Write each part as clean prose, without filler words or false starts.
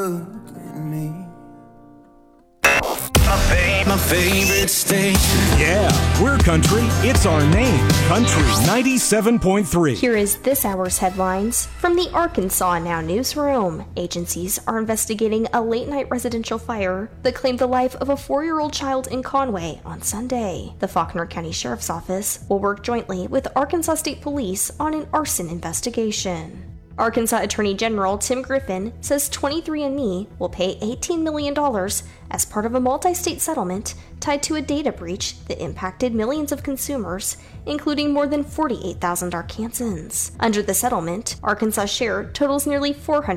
Look at me. My favorite station. Yeah, we're country. It's our name. Country 97.3. Here is this hour's headlines from the Arkansas Now newsroom. Agencies are investigating a late-night residential fire that claimed the life of a 4-year-old child in Conway on Sunday. The Faulkner County Sheriff's Office will work jointly with Arkansas State Police on an arson investigation. Arkansas Attorney General Tim Griffin says 23andMe will pay $18 million as part of a multi-state settlement tied to a data breach that impacted millions of consumers, including more than 48,000 Arkansans. Under the settlement, Arkansas' share totals nearly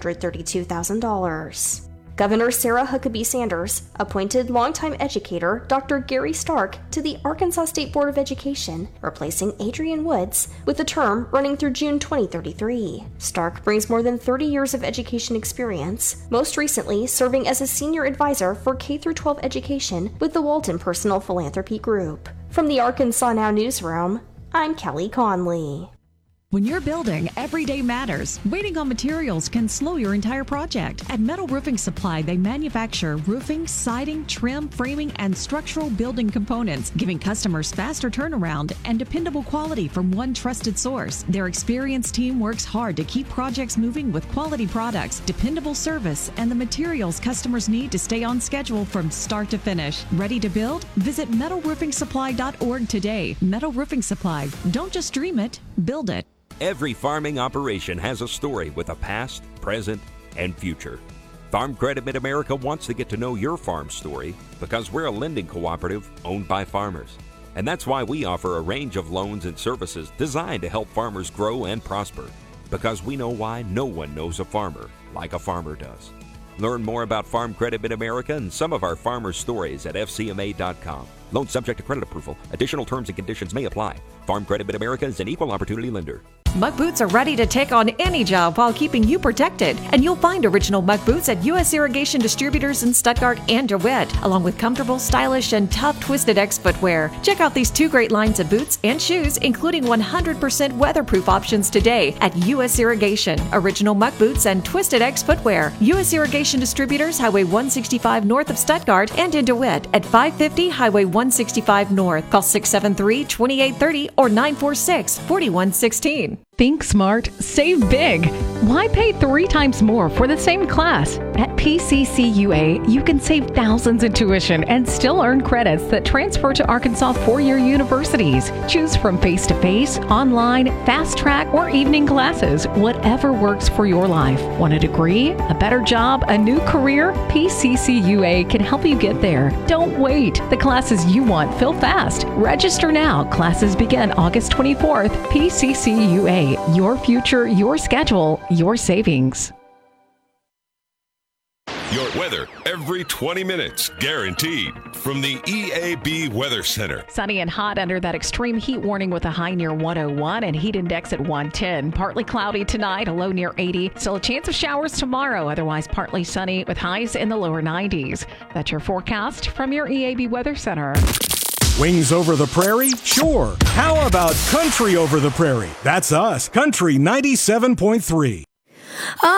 $432,000. Governor Sarah Huckabee Sanders appointed longtime educator Dr. Gary Stark to the Arkansas State Board of Education, replacing Adrian Woods, with a term running through June 2033. Stark brings more than 30 years of education experience, most recently serving as a senior advisor for K-12 education with the Walton Personal Philanthropy Group. From the Arkansas Now newsroom, I'm Kelly Conley. When you're building, every day matters. Waiting on materials can slow your entire project. At Metal Roofing Supply, they manufacture roofing, siding, trim, framing, and structural building components, giving customers faster turnaround and dependable quality from one trusted source. Their experienced team works hard to keep projects moving with quality products, dependable service, and the materials customers need to stay on schedule from start to finish. Ready to build? Visit metalroofingsupply.org today. Metal Roofing Supply. Don't just dream it, build it. Every farming operation has a story with a past, present, and future. Farm Credit Mid-America wants to get to know your farm story because we're a lending cooperative owned by farmers. And that's why we offer a range of loans and services designed to help farmers grow and prosper. Because we know why no one knows a farmer like a farmer does. Learn more about Farm Credit Mid-America and some of our farmers' stories at fcma.com. Loan subject to credit approval. Additional terms and conditions may apply. Farm Credit Mid-America is an equal opportunity lender. Muck Boots are ready to take on any job while keeping you protected. And you'll find original Muck Boots at U.S. Irrigation Distributors in Stuttgart and DeWitt, along with comfortable, stylish, and tough Twisted X footwear. Check out these 2 great lines of boots and shoes, including 100% weatherproof options today at U.S. Irrigation. Original Muck Boots and Twisted X footwear. U.S. Irrigation Distributors, Highway 165 north of Stuttgart and in DeWitt at 550 Highway 165 north. Call 673-2830 or 946-4116. Think smart, save big. Why pay 3 times more for the same class? At PCCUA, you can save thousands in tuition and still earn credits that transfer to Arkansas 4-year universities. Choose from face-to-face, online, fast track, or evening classes, whatever works for your life. Want a degree, a better job, a new career? PCCUA can help you get there. Don't wait. The classes you want fill fast. Register now. Classes begin August 24th. PCCUA. Your future, your schedule, your savings. Your weather every 20 minutes, guaranteed. From the EAB Weather Center. Sunny and hot under that extreme heat warning with a high near 101 and heat index at 110. Partly cloudy tonight, a low near 80. Still a chance of showers tomorrow, otherwise partly sunny with highs in the lower 90s. That's your forecast from your EAB Weather Center. Wings over the prairie? Sure. How about country over the prairie? That's us. Country 97.3.